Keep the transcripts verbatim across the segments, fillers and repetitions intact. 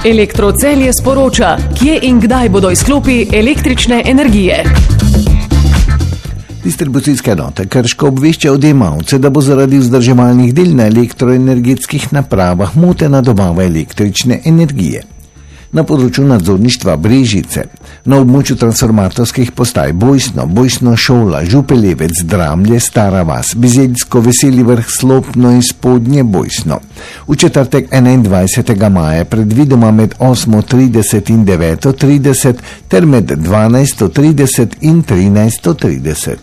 Elektrocelje sporoča, kje in kdaj bodo izklopi električne energije. Distribucijska enota Krško obvešča odjemalce, da bo zaradi vzdrževalnih del na elektroenergetskih napravah motena dobava električne energije. Na področju nadzorništva Brežice, na območju transformatorskih postaj Bojsno, Bojsno Šola, Župeljevec, Dramlje, Stara vas, Bizeljsko, Veseli vrh, Slopno in Spodnje Bojsno. V četrtek enaindvajsetega maja predvidoma med osmo trideset in deveto trideset ter med dvanajsto trideset in trinajsto trideset.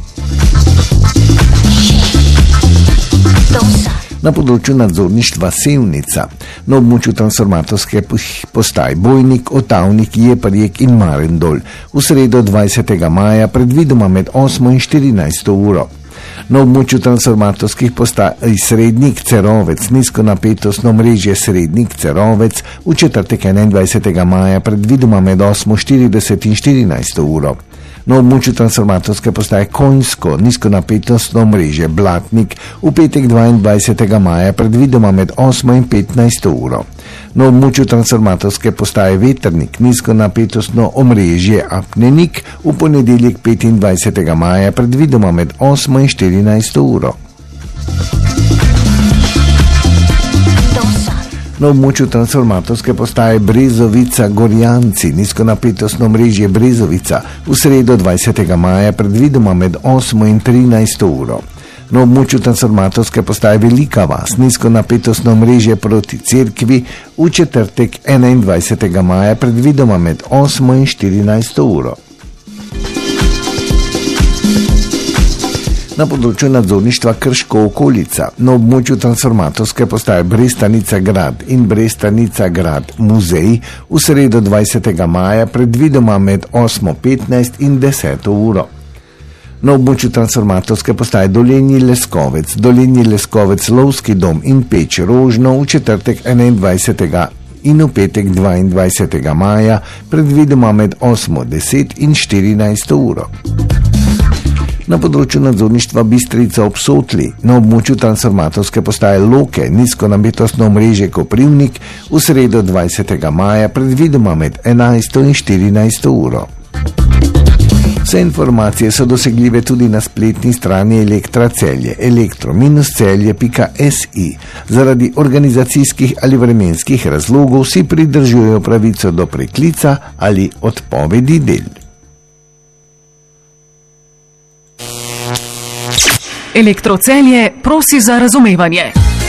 Na področju nadzorništva Sevnica, na območju transformatorske postaj Bojnik, Otavnik, Jeparjek in Marendol, v sredo dvajsetega maja predvidoma med osmo in štirinajsto uro. Na območju transformatorskih postaj Srednik, Cerovec, nizkonapetostno mrežje Srednik, Cerovec, v četrtek enaindvajsetega maja predvidoma med osmo štirideset in štirinajsto uro. Na območju transformatorske postaje Konjsko, nizkonapetostno mreže Blatnik, v petek dvaindvajsetega maja predvidoma med osmo in petnajsto uro. Na območju transformatorske postaje Vetrnik, nizkonapetostno omrežje Apnenik, v ponedeljek petindvajsetega maja predvidoma med osmo in štirinajsto uro. Na območju transformatorske postaje Brezovica Gorjanci, nizkonapetostno mrežje Brezovica, v sredo dvajsetega maja predvidoma med osmo in trinajsto uro. Na območju transformatorske postaje Velika vas, nizkonapetostno mrežje proti Cerkvi, v četrtek enaindvajsetega maja predvidoma med osmo in štirinajsto uro. Na področju nadzorništva Krško okolica, na območju transformatorske postaje Brestanica Grad in Brestanica Grad muzej, v sredo dvajsetega maja predvidoma med osmo petnajst in deseto uro. Na območju transformatorske postaje Dolenji Leskovec, Dolenji Leskovec Lovski dom in Peč Rožno, v četrtek enaindvajsetega in v petek dvaindvajsetega maja predvidoma med osmo deset in štirinajsto uro. Na področju nadzorništva Bistrica ob Sotli, na območju transformatorske postaje Loke, nizkonapetostno mreže Koprivnik, v sredo dvajsetega maja predvidoma med enajsto in štirinajsto uro. Vse informacije so dosegljive tudi na spletni strani Elektra Celje, elektro dash celje pika si. Zaradi organizacijskih ali vremenskih razlogov si pridržujejo pravico do preklica ali odpovedi del. Elektrocelje prosi za razumevanje.